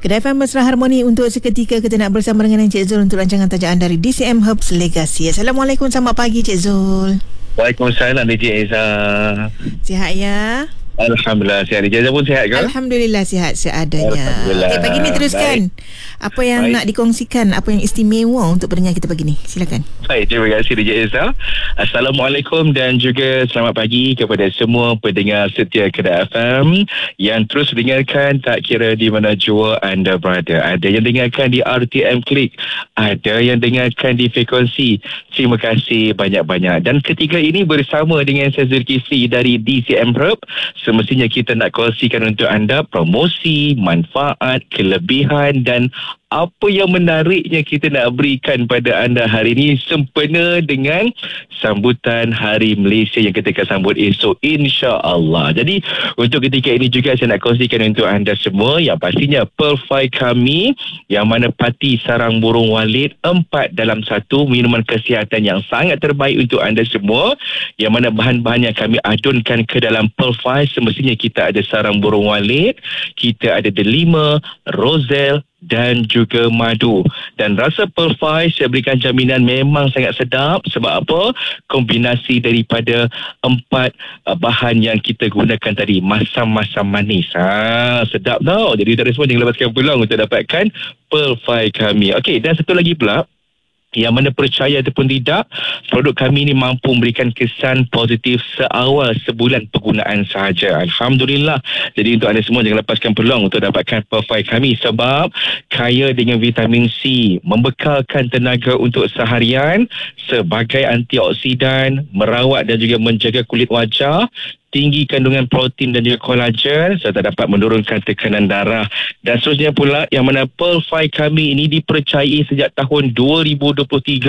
Kedai FM Mesra Harmoni. Untuk seketika kita nak bersama dengan Encik Zul untuk rancangan tajaan dari DCM Herbs Legacy. Assalamualaikum, selamat pagi Encik Zul. Waalaikumsalam DJ Eza. Sihat ya? Alhamdulillah sihat. DJ Eza pun sihat ke? Alhamdulillah sihat seadanya. Okey, pagi ni teruskan. Baik. Apa yang nak dikongsikan, apa yang istimewa untuk pendengar kita pagi ni? Silakan. Baik, terima kasih DJ Eza. Assalamualaikum dan juga selamat pagi kepada semua pendengar setia Kedai FM yang terus dengarkan tak kira di mana jua anda berada. Ada yang dengarkan di RTM Klik, ada yang dengarkan di frekuensi. Terima kasih banyak-banyak. Dan ketika ini bersama dengan saya Zulkifli dari DCM Herb, semestinya kita nak kongsikan untuk anda promosi, manfaat, kelebihan dan apa yang menariknya kita nak berikan pada anda hari ini sempena dengan sambutan Hari Malaysia yang kita akan sambut esok, insya-Allah. Jadi untuk ketika ini juga saya nak kongsikan untuk anda semua yang pastinya Pearl 5 kami yang mana pati sarang burung walit 4 dalam 1, minuman kesihatan yang sangat terbaik untuk anda semua, yang mana bahan-bahan yang kami adunkan ke dalam Pearl 5 semestinya kita ada sarang burung walit, kita ada delima, roselle dan juga madu. Dan rasa Pearl 5 saya berikan jaminan memang sangat sedap. Sebab apa? Kombinasi daripada 4 bahan yang kita gunakan tadi, masam-masam manis. Sedap tau. Jadi dari semua jangan lepaskan peluang untuk dapatkan Pearl 5 kami. Okey, dan satu lagi pula, yang mana percaya ataupun tidak, produk kami ini mampu memberikan kesan positif seawal sebulan penggunaan sahaja. Alhamdulillah. Jadi untuk anda semua jangan lepaskan peluang untuk dapatkan Pearl 5 kami sebab kaya dengan vitamin C, membekalkan tenaga untuk seharian, sebagai antioksidan, merawat dan juga menjaga kulit wajah, tinggi kandungan protein dan juga kolagen serta dapat menurunkan tekanan darah. Dan seterusnya pula yang mana Pearl 5 kami ini dipercayai sejak tahun 2023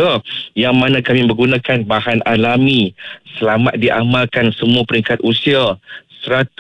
yang mana kami menggunakan bahan alami. Selamat diamalkan semua peringkat usia. 100%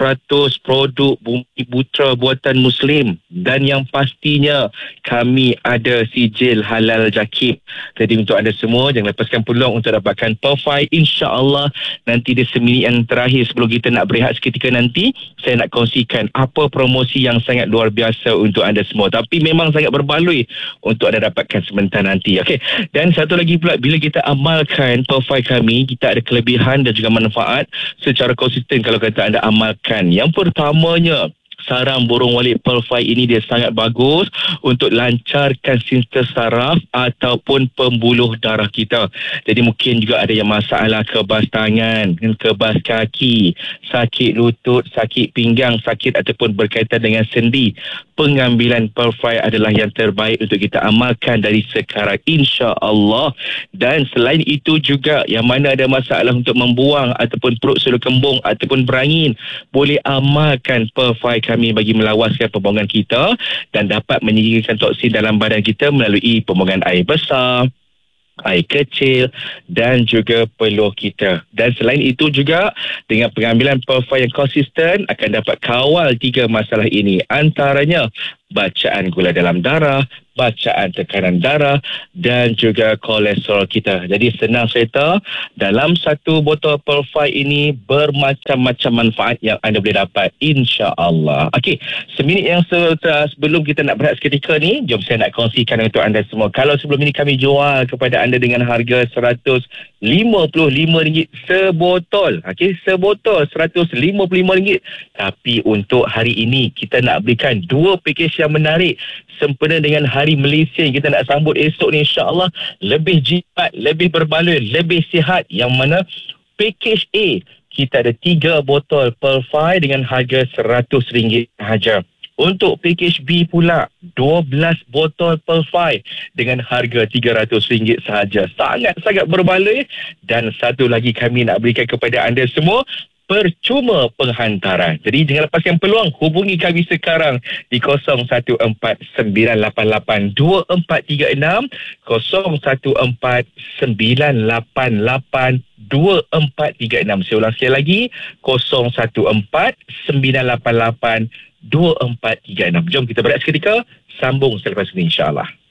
produk Bumi Putra buatan Muslim dan yang pastinya kami ada sijil halal JAKIB. Jadi untuk anda semua jangan lepaskan peluang untuk dapatkan Pearl 5, insya-Allah. Nanti di seminit yang terakhir sebelum kita nak berehat seketika nanti, saya nak kongsikan apa promosi yang sangat luar biasa untuk anda semua, tapi memang sangat berbaloi untuk anda dapatkan sebentar nanti. Okey, dan satu lagi pula, bila kita amalkan Pearl 5 kami, kita ada kelebihan dan juga manfaat secara konsisten kalau kata anda amalkan. Yang pertamanya, sarang burung walit Pearl 5 ini dia sangat bagus untuk lancarkan sistem saraf ataupun pembuluh darah kita. Jadi mungkin juga ada yang masalah kebas tangan, kebas kaki, sakit lutut, sakit pinggang, sakit ataupun berkaitan dengan sendi. Pengambilan Pearl 5 adalah yang terbaik untuk kita amalkan dari sekarang, insya-Allah. Dan selain itu juga yang mana ada masalah untuk membuang ataupun perut selalu kembung ataupun berangin, boleh amalkan Pearl 5 kami bagi melawaskan pembuangan kita dan dapat menyingkirkan toksin dalam badan kita melalui pembuangan air besar, air kecil dan juga peluh kita. Dan selain itu juga dengan pengambilan Pearl 5 yang konsisten akan dapat kawal 3 masalah ini, antaranya bacaan gula dalam darah, bacaan tekanan darah dan juga kolesterol kita. Jadi senang cerita, dalam satu botol Pearl 5 ini bermacam-macam manfaat yang anda boleh dapat, insya-Allah. Okey, seminit yang sebelum kita nak berehat seketika ni, jom saya nak kongsikan untuk anda semua. Kalau sebelum ini kami jual kepada anda dengan harga RM155 sebotol. Okey, sebotol RM155. Tapi untuk hari ini kita nak berikan 2 pakej yang menarik sempena dengan Hari Malaysia yang kita nak sambut esok ni, insya-Allah. Lebih jimat, lebih berbaloi, lebih sihat, yang mana pakej A kita ada 3 botol Pearl 5 dengan harga RM100 sahaja. Untuk pakej B pula 12 botol Pearl 5 dengan harga RM300 sahaja. Sangat-sangat berbaloi. Dan satu lagi kami nak berikan kepada anda semua, percuma penghantaran. Jadi jangan lepaskan peluang, hubungi kami sekarang di 0149882436, 0149882436. Saya ulang sekali lagi, 0149882436. Jom kita berehat seketika, sambung selepas ini, insya-Allah.